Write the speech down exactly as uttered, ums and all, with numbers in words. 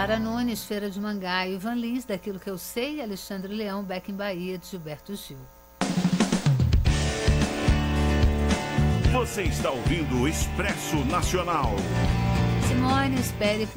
Clara Nunes, Feira de Mangá, Ivan Lins, Daquilo que Eu Sei, Alexandre Leão, Beck em Bahia, de Gilberto Gil. Você está ouvindo o Expresso Nacional. Simone, espere